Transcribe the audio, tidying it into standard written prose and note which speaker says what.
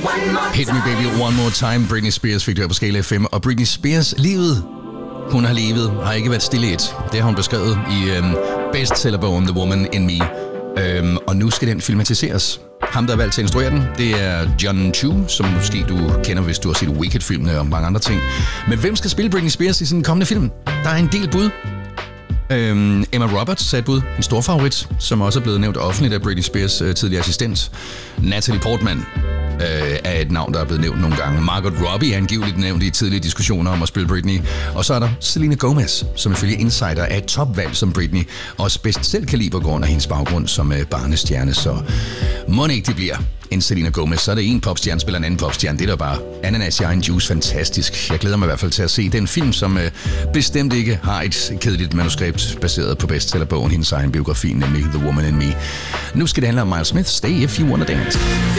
Speaker 1: Hit Me Baby One More Time. Britney Spears fik det her på Skala FM. Og Britney Spears, livet hun har levet, har ikke været stille et. Det har hun beskrevet i bestsellerbogen The Woman in Me. Og nu skal den filmatiseres. Ham, der er valgt til at instruere den, det er John Chu, som måske du kender, hvis du har set Wicked-filmene og mange andre ting. Men hvem skal spille Britney Spears i sådan en kommende film? Der er en del bud. Emma Roberts er et bud, en stor favorit, som også er blevet nævnt offentligt af Britney Spears tidligere assistent. Natalie Portman er et navn, der er blevet nævnt nogle gange. Margot Robbie er angiveligt nævnt i tidlige diskussioner om at spille Britney. Og så er der Selena Gomez, som ifølge Insider er et topvalg som Britney, også bedst selv kaliber grund af hendes baggrund som barnestjerne. Så må ikke det bliver en Selena Gomez, så er det en popstjerne spiller en anden popstjerne. Det er da bare ananas i egen juice fantastisk. Jeg glæder mig i hvert fald til at se den film, som bestemt ikke har et kedeligt manuskript baseret på bestsellerbogen, hendes egen biografi, nemlig The Woman in Me. Nu skal det handle om Miles Smith, Stay If You Wanna Dance.